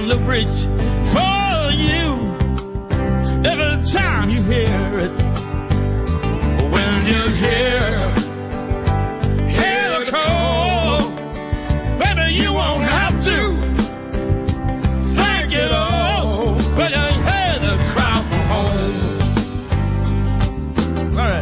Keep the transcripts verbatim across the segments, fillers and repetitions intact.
look rich for you. Every time you hear it, when you hear, hear the call, baby, you won't have to thank it all, but you hear the crowd from home. All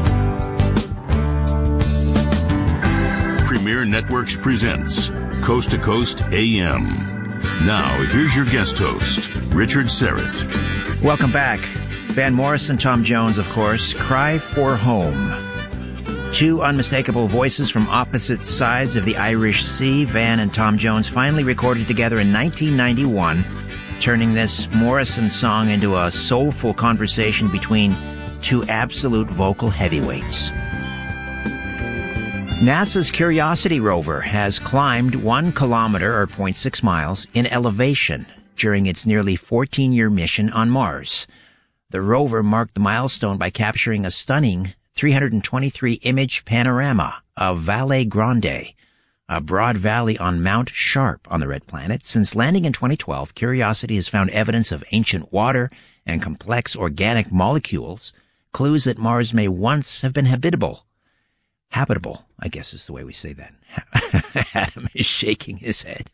right. Premier Networks presents Coast to Coast A M. Now, here's your guest host, Richard Syrett. Welcome back. Van Morrison, Tom Jones, of course. Cry for Home. Two unmistakable voices from opposite sides of the Irish Sea. Van and Tom Jones finally recorded together in nineteen ninety-one, turning this Morrison song into a soulful conversation between two absolute vocal heavyweights. NASA's Curiosity rover has climbed one kilometer, or zero point six miles, in elevation during its nearly fourteen-year mission on Mars. The rover marked the milestone by capturing a stunning three hundred twenty-three image panorama of Valle Grande, a broad valley on Mount Sharp on the Red Planet. Since landing in twenty twelve, Curiosity has found evidence of ancient water and complex organic molecules, clues that Mars may once have been habitable. Habitable, I guess is the way we say that. Adam is shaking his head.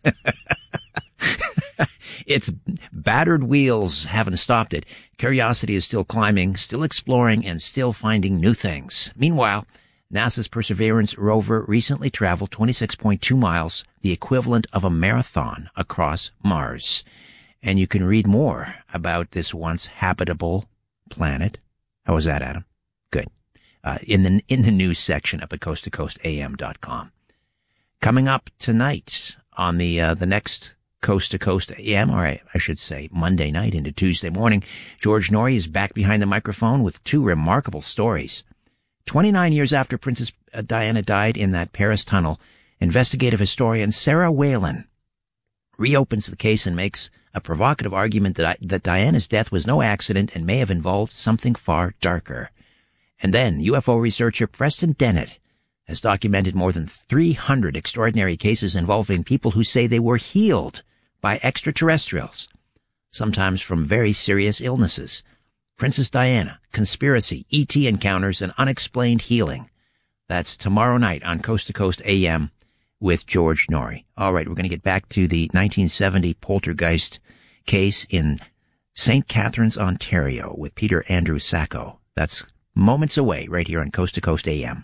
Its battered wheels haven't stopped it. Curiosity is still climbing, still exploring, and still finding new things. Meanwhile, NASA's Perseverance rover recently traveled twenty-six point two miles, the equivalent of a marathon, across Mars. And you can read more about this once habitable planet. How was that, Adam? Good. Uh, in the in the news section up at coast to coast a m dot com. Coming up tonight on the uh, the next Coast to Coast A M, or I, I should say Monday night into Tuesday morning, George Noory is back behind the microphone with two remarkable stories. twenty-nine years after Princess Diana died in that Paris tunnel, investigative historian Sarah Whalen reopens the case and makes a provocative argument that, that Diana's death was no accident and may have involved something far darker. And then U F O researcher Preston Dennett has documented more than three hundred extraordinary cases involving people who say they were healed by extraterrestrials, sometimes from very serious illnesses. Princess Diana, conspiracy, E T encounters, and unexplained healing. That's tomorrow night on Coast to Coast A M with George Noory. All right, we're going to get back to the nineteen seventy poltergeist case in Saint Catharines, Ontario with Peter Andrew Sacco. That's moments away right here on Coast to Coast A M.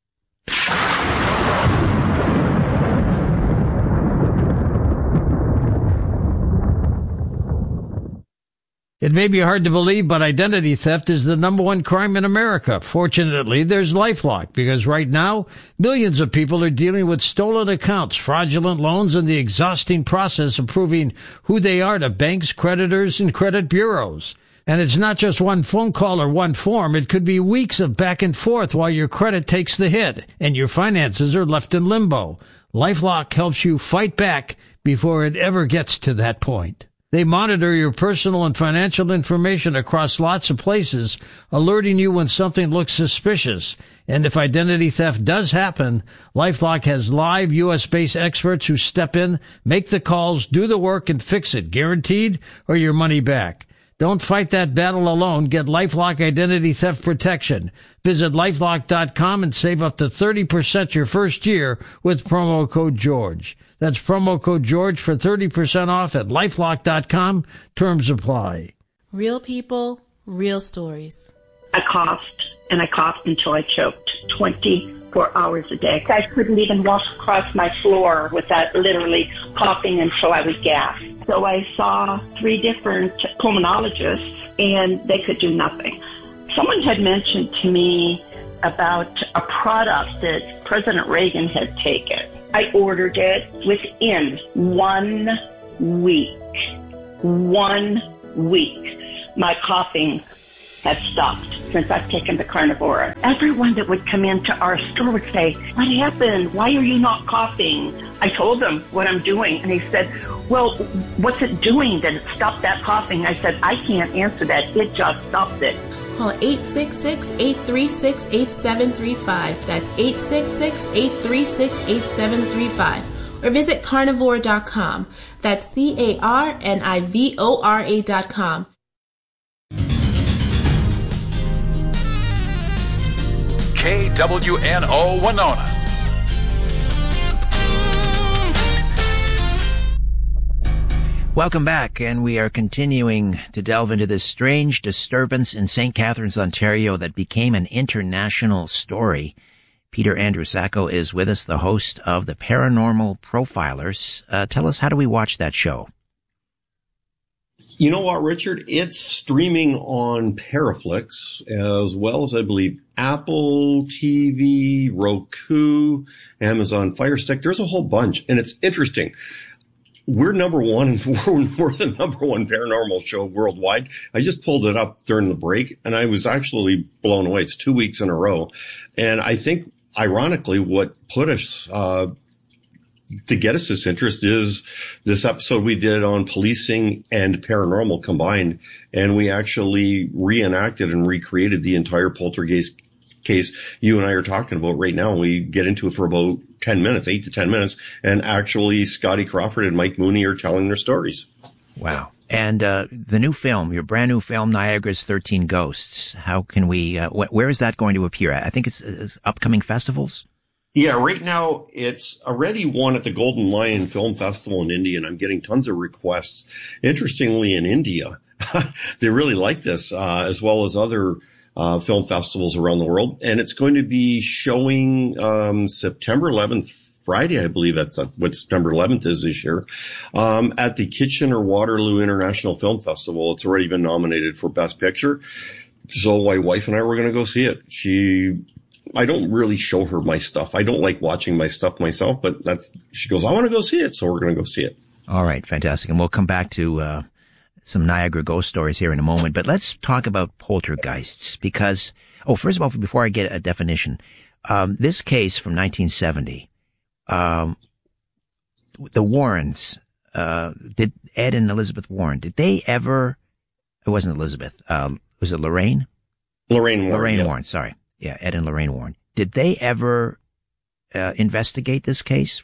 It may be hard to believe, but identity theft is the number one crime in America. Fortunately, there's LifeLock, because right now, millions of people are dealing with stolen accounts, fraudulent loans, and the exhausting process of proving who they are to banks, creditors, and credit bureaus. And it's not just one phone call or one form. It could be weeks of back and forth while your credit takes the hit and your finances are left in limbo. LifeLock helps you fight back before it ever gets to that point. They monitor your personal and financial information across lots of places, alerting you when something looks suspicious. And if identity theft does happen, LifeLock has live U S-based experts who step in, make the calls, do the work, and fix it, guaranteed, or your money back. Don't fight that battle alone. Get LifeLock Identity Theft Protection. Visit LifeLock dot com and save up to thirty percent your first year with promo code George. That's promo code George for thirty percent off at LifeLock dot com. Terms apply. Real people, real stories. I coughed, and I coughed until I choked twenty-four hours a day. I couldn't even walk across my floor without literally coughing until I would gasp. So I saw three different pulmonologists, and they could do nothing. Someone had mentioned to me about a product that President Reagan had taken. I ordered it within one week. One week. My coughing had stopped since I've taken the Carnivora. Everyone that would come into our store would say, "What happened? Why are you not coughing?" I told them what I'm doing, and he said, "Well, what's it doing that it stopped that coughing?" I said, "I can't answer that. It just stopped it." Call eight six six, eight three six, eight seven three five. That's eight six six, eight three six, eight seven three five. Or visit carnivore dot com. That's C A R N I V O R A dot com. K W N O Winona. Welcome back, and we are continuing to delve into this strange disturbance in Saint Catharines, Ontario that became an international story. Peter Andrusacco is with us, the host of The Paranormal Profilers. Uh, tell us, how do we watch that show? You know what, Richard? It's streaming on Paraflix, as well as, I believe, Apple T V, Roku, Amazon Fire Stick. There's a whole bunch, and it's interesting. We're number one. We're, we're the number one paranormal show worldwide. I just pulled it up during the break, and I was actually blown away. It's two weeks in a row. And I think, ironically, what put us uh to get us this interest is this episode we did on policing and paranormal combined. And we actually reenacted and recreated the entire poltergeist case you and I are talking about right now. We get into it for about ten minutes, eight to ten minutes. And actually Scotty Crawford and Mike Mooney are telling their stories. Wow. And uh the new film, your brand new film, Niagara's thirteen Ghosts. How can we, uh, wh- where is that going to appear at? I think it's, it's upcoming festivals. Yeah, right now it's already won at the Golden Lion Film Festival in India, and I'm getting tons of requests. Interestingly, in India, they really like this, uh, as well as other uh, film festivals around the world. And it's going to be showing um, September eleventh, Friday, I believe that's what September eleventh is this year, um, at the Kitchener-Waterloo International Film Festival. It's already been nominated for Best Picture. So my wife and I were going to go see it. She... I don't really show her my stuff. I don't like watching my stuff myself, but that's, she goes, I want to go see it. So we're going to go see it. All right. Fantastic. And we'll come back to, uh, some Niagara ghost stories here in a moment, but let's talk about poltergeists because, oh, first of all, before I get a definition, um, this case from nineteen seventy, um, the Warrens, uh, did Ed and Elizabeth Warren, did they ever, it wasn't Elizabeth, um, was it Lorraine? Lorraine Warren. Lorraine yeah. Warren, sorry. Yeah, Ed and Lorraine Warren. Did they ever uh, investigate this case?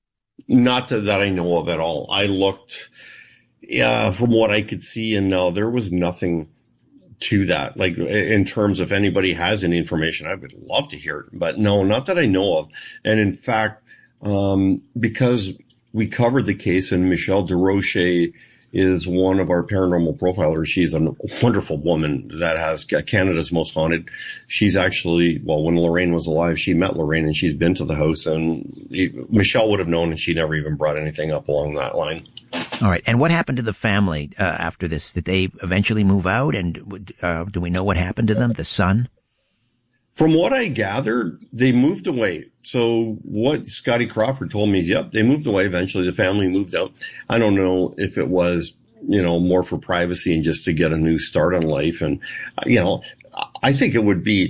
Not that, that I know of at all. I looked, yeah, from what I could see, and no, there was nothing to that. Like, in terms of anybody has any information, I would love to hear it. But no, not that I know of. And in fact, um, because we covered the case, and Michelle DeRoche is one of our paranormal profilers. She's a wonderful woman that has Canada's Most Haunted. She's actually, well, when Lorraine was alive, she met Lorraine and she's been to the house, and Michelle would have known, and she never even brought anything up along that line. All right. And what happened to the family uh, after this? Did they eventually move out? And uh, do we know what happened to them? The son? From what I gathered, they moved away. So what Scotty Crawford told me is, yep, they moved away. Eventually the family moved out. I don't know if it was, you know, more for privacy and just to get a new start on life. And, you know, I think it would be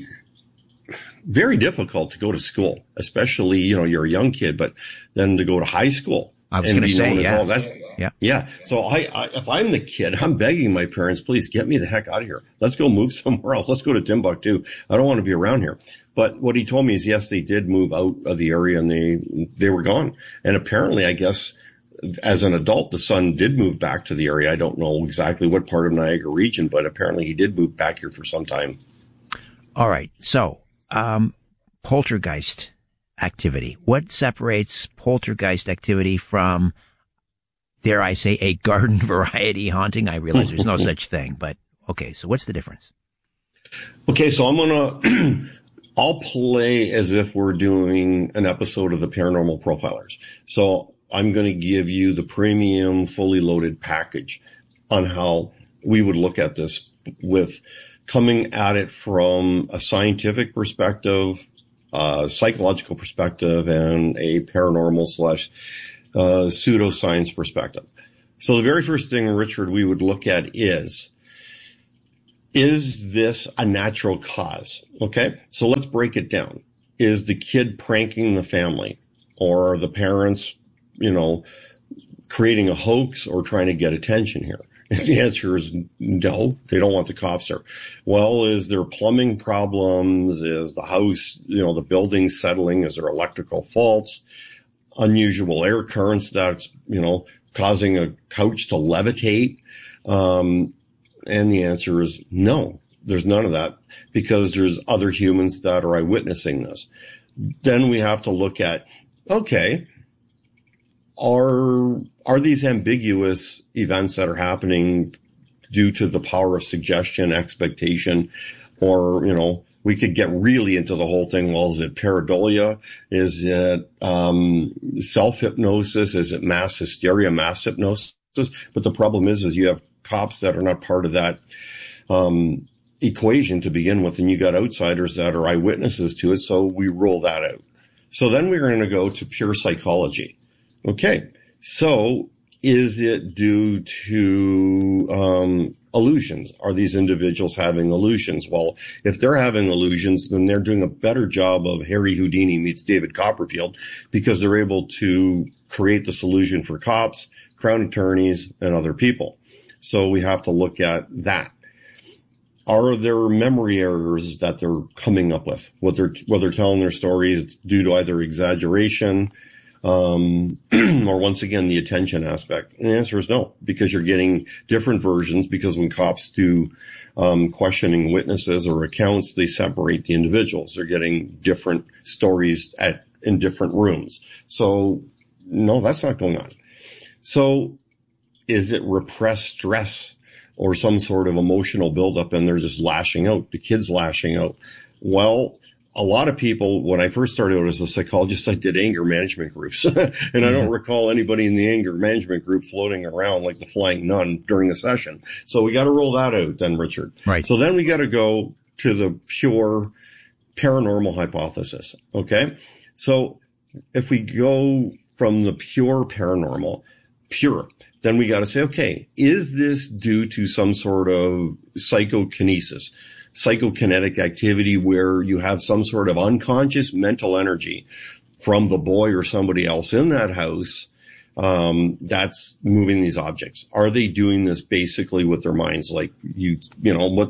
very difficult to go to school, especially, you know, you're a young kid, but then to go to high school. I was going to say, yeah. That's, yeah. Yeah. So I, I, if I'm the kid, I'm begging my parents, please get me the heck out of here. Let's go move somewhere else. Let's go to Timbuktu. I don't want to be around here. But what he told me is, yes, they did move out of the area and they, they were gone. And apparently, I guess, as an adult, the son did move back to the area. I don't know exactly what part of Niagara region, but apparently he did move back here for some time. All right. So, um, poltergeist activity. What separates poltergeist activity from, dare I say, a garden variety haunting? I realize there's no such thing, but okay. So what's the difference? Okay. So I'm going to, I'll play as if we're doing an episode of the Paranormal Profilers. So I'm going to give you the premium fully loaded package on how we would look at this, with coming at it from a scientific perspective, uh, psychological perspective, and a paranormal slash uh, pseudoscience perspective. So the very first thing, Richard, we would look at is, is this a natural cause? Okay. So let's break it down. Is the kid pranking the family, or are the parents, you know, creating a hoax or trying to get attention here? And the answer is no, they don't want the cops there. Well, is there plumbing problems? Is the house, you know, the building settling? Is there electrical faults? Unusual air currents that's, you know, causing a couch to levitate? Um, and the answer is no, there's none of that, because there's other humans that are eyewitnessing this. Then we have to look at, okay, are, are these ambiguous events that are happening due to the power of suggestion, expectation, or, you know, we could get really into the whole thing. Well, is it pareidolia? Is it um, self-hypnosis? Is it mass hysteria, mass hypnosis? But the problem is, is you have cops that are not part of that um, equation to begin with, and you got outsiders that are eyewitnesses to it, so we rule that out. So then we're going to go to pure psychology. Okay, so is it due to um, illusions? Are these individuals having illusions? Well, if they're having illusions, then they're doing a better job of Harry Houdini meets David Copperfield, because they're able to create this illusion for cops, crown attorneys, and other people. So we have to look at that. Are there memory errors that they're coming up with? What they're, what they're telling their stories, it's due to either exaggeration, um, or once again, the attention aspect. And the answer is no, because you're getting different versions, because when cops do, um, questioning witnesses or accounts, they separate the individuals. They're getting different stories at, in different rooms. So no, that's not going on. So is it repressed stress or some sort of emotional buildup, and they're just lashing out? The kid's lashing out. Well, a lot of people, when I first started out as a psychologist, I did anger management groups. and mm-hmm. I don't recall anybody in the anger management group floating around like the flying nun during a session. So we got to roll that out then, Richard. Right. So then we got to go to the pure paranormal hypothesis. Okay. So if we go from the pure paranormal, pure, then we got to say, okay, is this due to some sort of psychokinesis, psychokinetic activity where you have some sort of unconscious mental energy from the boy or somebody else in that house um, that's moving these objects? Are they doing this basically with their minds, like you, you know, what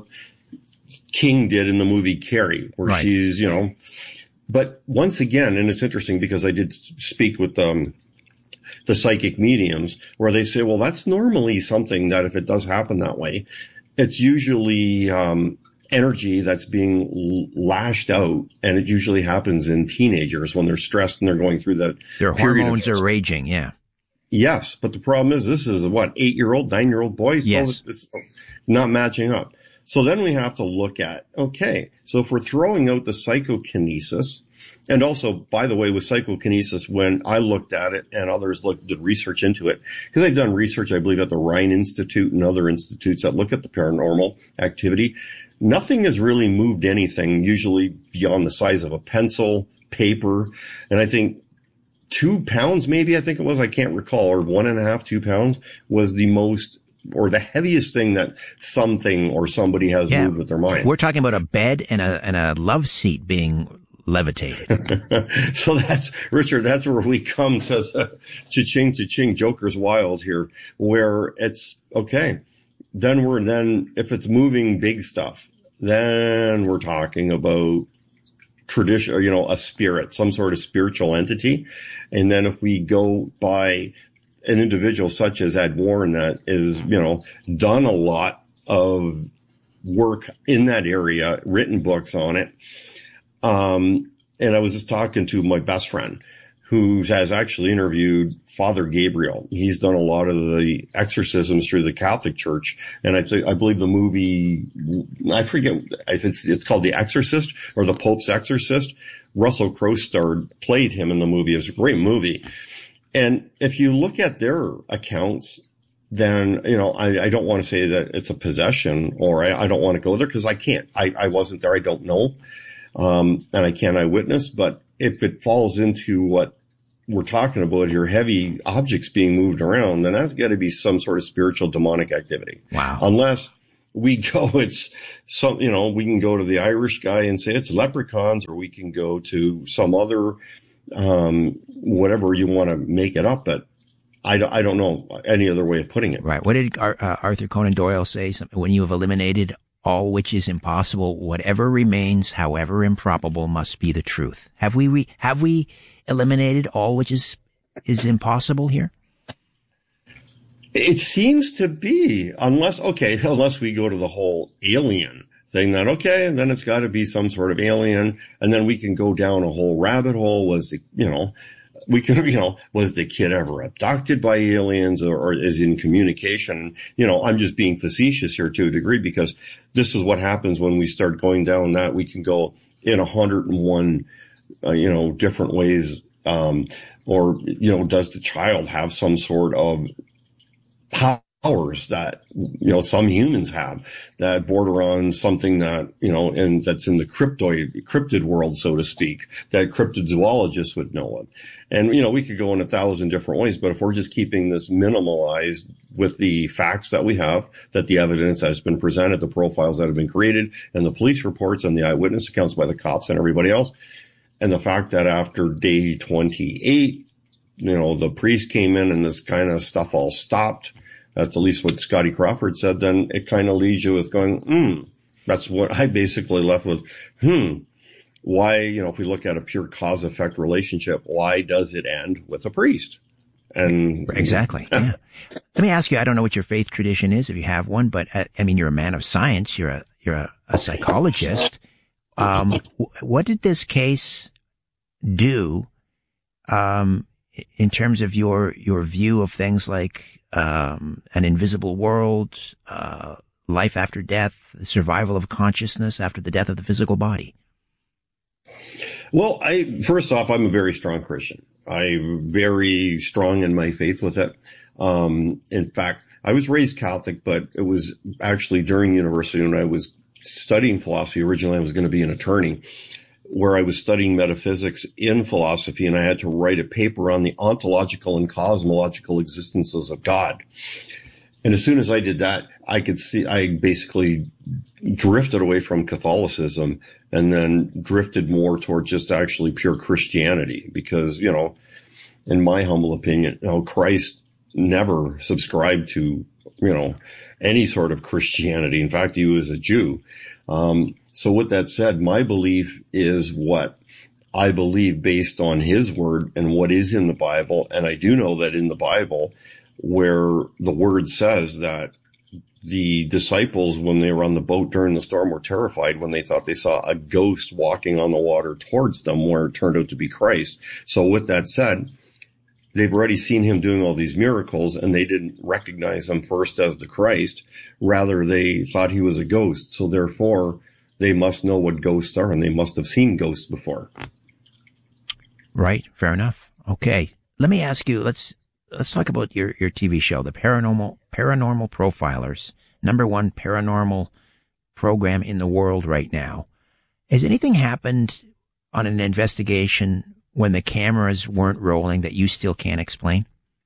King did in the movie Carrie, where right. she's, you know, but once again, and it's interesting because I did speak with um, the psychic mediums, where they say, well, that's normally something that if it does happen that way, it's usually um, energy that's being l- lashed out, and it usually happens in teenagers when they're stressed and they're going through that their hormones are raging. Yeah. Yes, but the problem is, this is a, what, eight-year-old, nine-year-old boy? So yes. It's not matching up. So then we have to look at, okay, so if we're throwing out the psychokinesis, and also, by the way, with psychokinesis, when I looked at it and others looked, did research into it, because I've done research, I believe, at the Rhine Institute and other institutes that look at the paranormal activity, nothing has really moved anything, usually beyond the size of a pencil, paper, and I think two pounds, maybe, I think it was, I can't recall, or one and a half, two pounds, was the most, or the heaviest thing that something or somebody has yeah. moved with their mind. We're talking about a bed and a and a love seat being levitated. So that's, Richard, that's where we come to the cha-ching, cha-ching, Joker's Wild here, where it's, okay, then we're, then, if it's moving big stuff, then we're talking about tradition, you know, a spirit, some sort of spiritual entity. And then if we go by an individual such as Ed Warren that is, you know, done a lot of work in that area, written books on it. Um, and I was just talking to my best friend who has actually interviewed Father Gabriel. He's done a lot of the exorcisms through the Catholic Church. And I think, I believe the movie, I forget if it's, it's called The Exorcist or The Pope's Exorcist. Russell Crowe starred, played him in the movie. It was a great movie. And if you look at their accounts, then, you know, I, I don't want to say that it's a possession, or I, I don't want to go there because I can't. I, I wasn't there. I don't know. Um, and I can't eyewitness. But if it falls into what we're talking about here, heavy objects being moved around, then that's got to be some sort of spiritual demonic activity. Wow. Unless we go, it's some, you know, we can go to the Irish guy and say it's leprechauns, or we can go to some other um, whatever you want to make it up, but I don't, I don't know any other way of putting it. Right. What did uh, Arthur Conan Doyle say? When you have eliminated all which is impossible, whatever remains, however improbable, must be the truth. Have we, we have we eliminated all which is is impossible here? It seems to be, unless, okay, unless we go to the whole alien thing, that, okay, then it's got to be some sort of alien, and then we can go down a whole rabbit hole. Was the, you know, we can, you know, was the kid ever abducted by aliens, or, or is in communication? You know, I'm just being facetious here to a degree, because this is what happens when we start going down that. We can go in a hundred and one, uh, you know, different ways. Um, or, you know, does the child have some sort of powers that, you know, some humans have that border on something that, you know, and that's in the cryptoid, cryptid world, so to speak, that cryptozoologists would know of. And, you know, we could go in a thousand different ways, but if we're just keeping this minimalized with the facts that we have, that the evidence that has been presented, the profiles that have been created, and the police reports and the eyewitness accounts by the cops and everybody else, and the fact that after day twenty-eight, you know, the priest came in and this kind of stuff all stopped. That's at least what Scotty Crawford said. Then it kind of leaves you with going, hmm, that's what I basically left with. Hmm, why, you know, if we look at a pure cause effect relationship, why does it end with a priest? And exactly. Yeah. Let me ask you, I don't know what your faith tradition is, if you have one, but uh, I mean, you're a man of science. You're a, you're a, a psychologist. Um, what did this case do, um, in terms of your, your view of things like, um, an invisible world, uh, life after death, survival of consciousness after the death of the physical body? Well, I, first off, I'm a very strong Christian. I'm very strong in my faith with it. Um, in fact, I was raised Catholic, but it was actually during university when I was studying philosophy. Originally, I was going to be an attorney, where I was studying metaphysics in philosophy, and I had to write a paper on the ontological and cosmological existences of God. And as soon as I did that, I could see, I basically drifted away from Catholicism and then drifted more toward just actually pure Christianity, because, you know, in my humble opinion, you know, Christ never subscribed to, you know, any sort of Christianity. In fact, he was a Jew. Um, so with that said, my belief is what I believe based on his word and what is in the Bible. And I do know that in the Bible, where the word says that the disciples, when they were on the boat during the storm, were terrified when they thought they saw a ghost walking on the water towards them, where it turned out to be Christ. So with that said, they've already seen him doing all these miracles, and they didn't recognize him first as the Christ. Rather, they thought he was a ghost. So therefore, they must know what ghosts are, and they must have seen ghosts before. Right. Fair enough. Okay. Let me ask you, let's, let's talk about your, your T V show, the Paranormal, Paranormal Profilers, number one paranormal program in the world right now. Has anything happened on an investigation when the cameras weren't rolling that you still can't explain?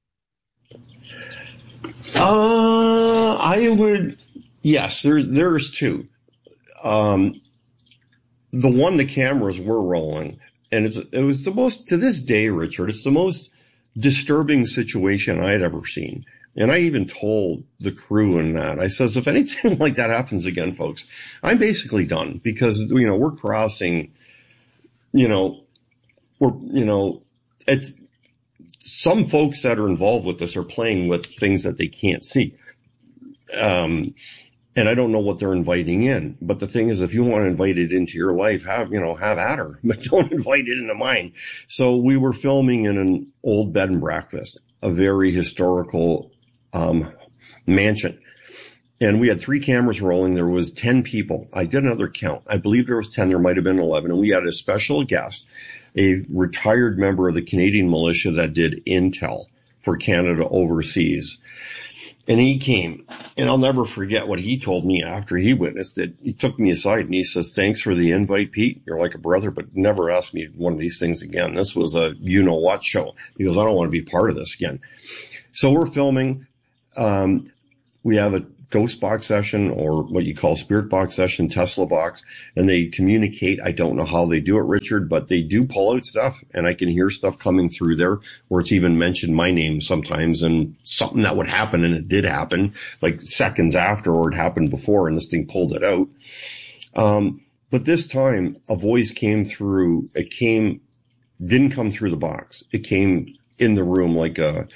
Uh, I would, yes, there's, there's two. Um, the one, the cameras were rolling, and it's, it was the most, to this day, Richard, it's the most disturbing situation I had ever seen. And I even told the crew in that, I says, if anything like that happens again, folks, I'm basically done, because, you know, we're crossing, you know, we're, you know, it's some folks that are involved with this are playing with things that they can't see. Um, and I don't know what they're inviting in, but the thing is, if you want to invite it into your life, have, you know, have at her, but don't invite it into mine. So we were filming in an old bed and breakfast, a very historical, um, mansion. And we had three cameras rolling. There was ten people. I did another count. I believe there was ten. There might have been eleven. And we had a special guest, a retired member of the Canadian militia that did intel for Canada overseas. And he came, and I'll never forget what he told me after he witnessed it. He took me aside and he says, thanks for the invite, Pete. You're like a brother, but never ask me one of these things again. This was a you-know-what show. He goes, I don't want to be part of this again. So we're filming. Um, we have a ghost box session, or what you call spirit box session, Tesla box, and they communicate. I don't know how they do it, Richard, but they do pull out stuff, and I can hear stuff coming through there where it's even mentioned my name sometimes, and something that would happen, and it did happen, like seconds after, or it happened before, and this thing pulled it out. Um, but this time, a voice came through. It came, didn't come through the box. It came in the room like a,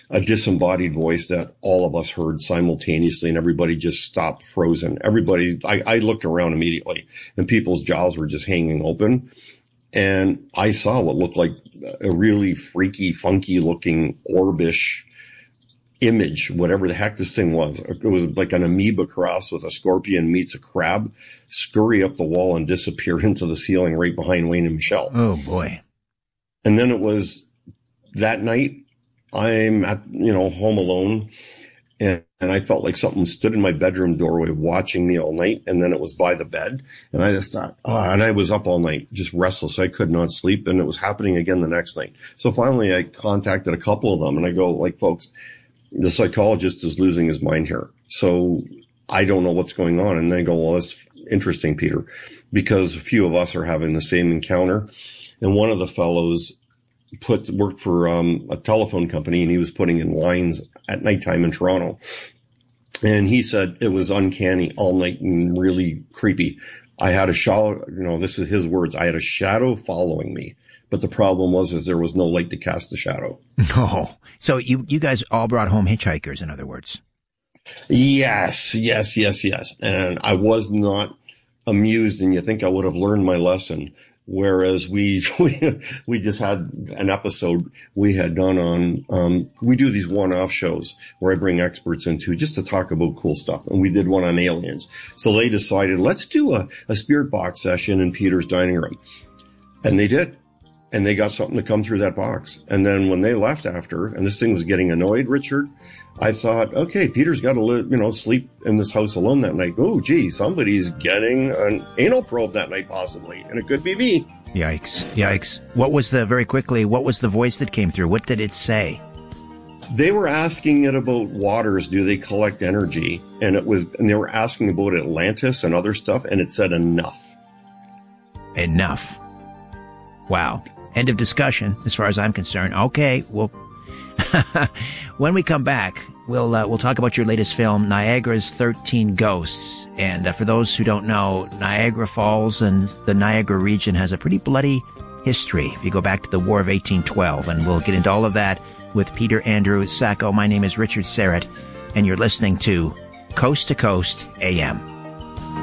a disembodied voice that all of us heard simultaneously, and everybody just stopped frozen. Everybody, I, I looked around immediately, and people's jaws were just hanging open. And I saw what looked like a really freaky, funky looking orbish image, whatever the heck this thing was. It was like an amoeba cross with a scorpion meets a crab, scurry up the wall and disappear into the ceiling right behind Wayne and Michelle. Oh, boy. And then it was that night, I'm at, you know, home alone, and, and I felt like something stood in my bedroom doorway watching me all night, and then it was by the bed, and I just thought, oh, and I was up all night, just restless. I could not sleep, and it was happening again the next night. So finally I contacted a couple of them, and I go, like, folks, the psychologist is losing his mind here. So I don't know what's going on. And they go, well, that's interesting, Peter, because a few of us are having the same encounter. And one of the fellows put worked for um, a telephone company, and he was putting in lines at nighttime in Toronto. And he said it was uncanny all night and really creepy. I had a shadow, you know, this is his words, I had a shadow following me. But the problem was is there was no light to cast the shadow. Oh, so you, you guys all brought home hitchhikers, in other words. Yes, yes, yes, yes. And I was not amused, and you think I would have learned my lesson. Whereas we, we, we just had an episode we had done on, um, we do these one-off shows where I bring experts into just to talk about cool stuff. And we did one on aliens. So they decided, let's do a, a spirit box session in Peter's dining room. And they did. And they got something to come through that box. And then when they left after, and this thing was getting annoyed, Richard, I thought, okay, Peter's got to live, you know, sleep in this house alone that night. Oh, gee, somebody's getting an anal probe that night, possibly. And it could be me. Yikes. Yikes. What was the, very quickly, what was the voice that came through? What did it say? They were asking it about waters. Do they collect energy? And it was, and they were asking about Atlantis and other stuff. And it said enough. Enough. Wow. End of discussion, as far as I'm concerned. Okay, well, when we come back, we'll uh, we'll talk about your latest film, Niagara's thirteen Ghosts. And uh, for those who don't know, Niagara Falls and the Niagara region has a pretty bloody history if you go back to the War of eighteen twelve. And we'll get into all of that with Peter Andrew Sacco. My name is Richard Syrett, and you're listening to Coast to Coast A M.